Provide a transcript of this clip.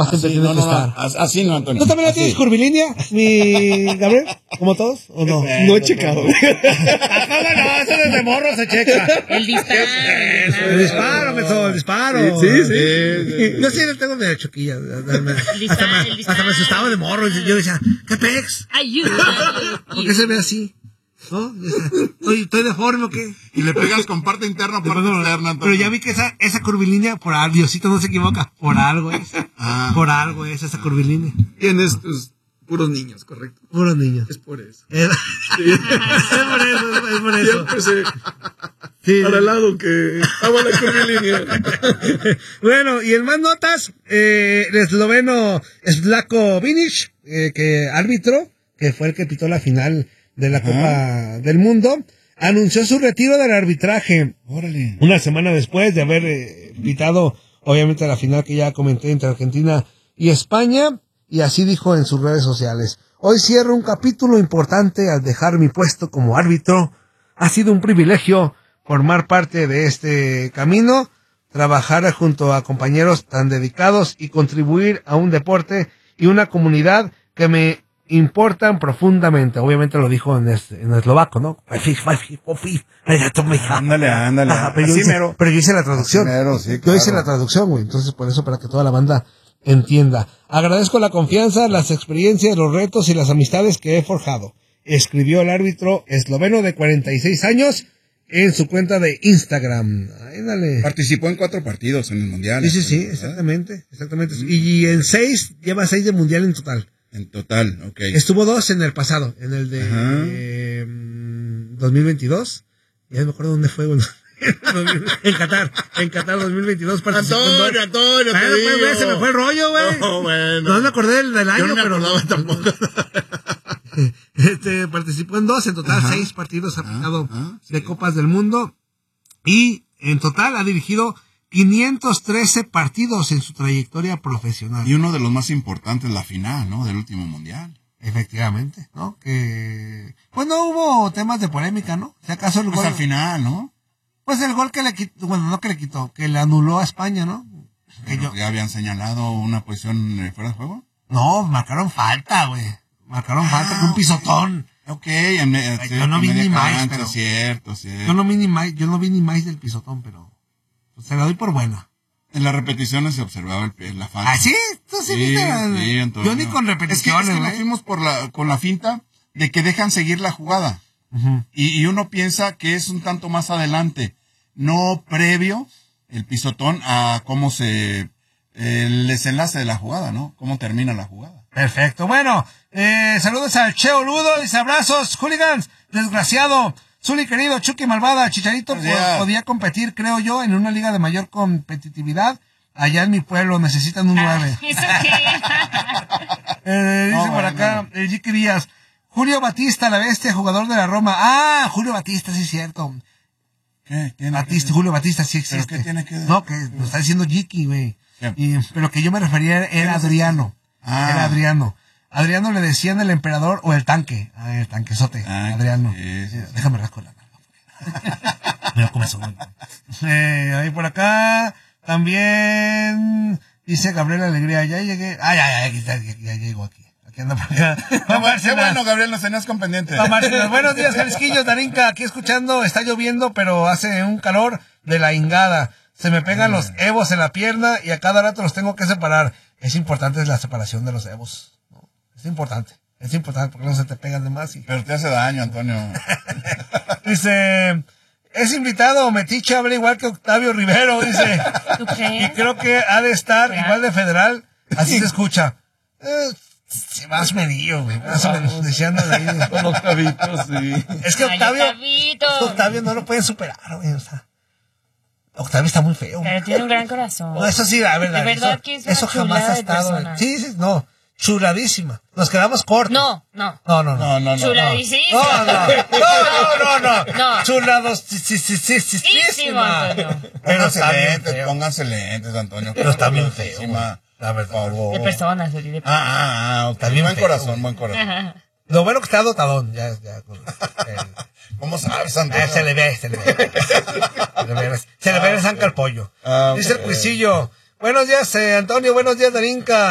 más gente tiene que estar. Así no, Antonio. ¿Tú también la tienes curvilínea, mi Gabriel? ¿Como todos? ¿O no? No he checado. ¿Cómo no? Eso desde morro se checa. El disparo. El disparo, el disparo. Sí. Yo sí le tengo medio choquilla. Hasta me asustaba de morro. Yo decía, ¿qué pex? Ayuda. ¿Por qué se ve así? ¿No? ¿Estoy deforme o qué? Y le pegas con parte interna o parte externa, Antonio. Pero ya vi que esa curvilínea, por algo, Diosito no se equivoca, por algo es. Por algo es esa curvilínea. Tienes tus puros niños, correcto. Puros niños. Es por eso. Es por eso. Siempre se Sí. para el lado que hago la curvilínea. Bueno, y en más notas, el esloveno Slavko Vinic, que árbitro, que fue el que pitó la final de la Copa del Mundo, anunció su retiro del arbitraje. Órale. Una semana después de haber pitado, obviamente, la final que ya comenté entre Argentina y España, y así dijo en sus redes sociales: hoy cierro un capítulo importante al dejar mi puesto como árbitro. Ha sido un privilegio formar parte de este camino, trabajar junto a compañeros tan dedicados y contribuir a un deporte y una comunidad que me importan profundamente. Obviamente lo dijo en eslovaco, ¿no? Ándale. Pero yo hice la traducción. Mero, sí, Yo claro. hice la traducción, güey. Entonces, por eso, para que toda la banda entienda. Agradezco la confianza, las experiencias, los retos y las amistades que he forjado, escribió el árbitro esloveno de 46 años en su cuenta de Instagram. Ay, dale. Participó en 4 partidos en el Mundial. Sí, exactamente. Y en 6, lleva 6 de Mundial en total. En total, ok. Estuvo 2 en el pasado, en el de 2022. Ya no me acuerdo dónde fue, güey. En Qatar 2022 participó. Antonio, Bueno, pues, güey, se me fue el rollo, güey. No, bueno. No me acordé del año, Yo no me pero acordaba tampoco. Participó en 2, en total 6 partidos ha pitado de Copas del Mundo, y en total ha dirigido 513 partidos en su trayectoria profesional. Y uno de los más importantes, la final, ¿no? Del último Mundial. Efectivamente, ¿no? Que pues no hubo temas de polémica, ¿no? Si acaso el Pues gol, al final, ¿no? pues el gol que le quitó, bueno, no que le quitó, que le anuló a España, ¿no? Que Pero ya habían señalado una posición fuera de juego. no, marcaron falta, güey. Marcaron falta con un pisotón. Ok, yo no vi ni más, pero Cierto. yo no vi ni más del pisotón, pero pues, se la doy por buena. En las repeticiones se observaba la falta. ¿Ah, sí? ¿Tú sí viste? Antonio. Yo ni con repeticiones, Es que ¿eh? nos fuimos con la finta de que dejan seguir la jugada. Uh-huh. Y uno piensa que es un tanto más adelante, no previo el pisotón a cómo el desenlace de la jugada, ¿no? Cómo termina la jugada. Perfecto. Bueno, saludos al Cheo Ludo, dice abrazos, hooligans, desgraciado. Zuli querido, Chucky malvada, Chicharito podía competir, creo yo, en una liga de mayor competitividad. Allá en mi pueblo necesitan un 9. ¿Eso qué? Dice por acá, Jicky Díaz. Julio Batista, la bestia, jugador de la Roma. Ah, Julio Batista, sí es cierto. ¿Qué? Julio Batista sí existe. ¿Pero qué tiene que ver? No, que lo está diciendo Jicky, güey. Pero que yo me refería era Adriano. Era Adriano. Adriano le decían el emperador o el tanque. El tanquesote. Adriano. Sí. Déjame rasco la mano. Me lo comes solo. Ahí por acá. También dice Gabriel Alegría. Ya llegué. Ya llego aquí. Aquí anda por acá. Qué bueno, Gabriel, nos tenías con pendiente. Buenos días, Jalisquillos, Darinka. Aquí escuchando, está lloviendo, pero hace un calor de la ingada. Se me pegan los evos en la pierna y a cada rato los tengo que separar. Es importante la separación de los evos, ¿no? Es importante porque no se te pegan de más. Pero te hace daño, Antonio. Dice, es invitado, Metiche habla igual que Octavio Rivero, dice. ¿Tú crees? Y creo que ha de estar igual de federal. Así se escucha. Más medillo, güey. Más o menos, diciendo ahí. Con Octavito, sí. Es que Octavio no lo pueden superar, güey, o sea. Octavio está muy feo. Pero tiene un gran corazón. No, eso sí, la verdad. De verdad que es una eso jamás chulada ha de estado. persona. Sí, no. Chuladísima. Nos quedamos cortos. No. No. Chuladísima. No. Chulados. Pero está lentes, pónganse lentes, Antonio. Pero está bien feo. La verdad. De personas, Octavio. Buen corazón. Lo bueno que está dotadón. Ya. ¿Cómo sabes, Antonio? Se le ve. Se le ve el zanca al pollo. Dice el Cuisillo. Buenos días, Antonio. Buenos días, Darinka.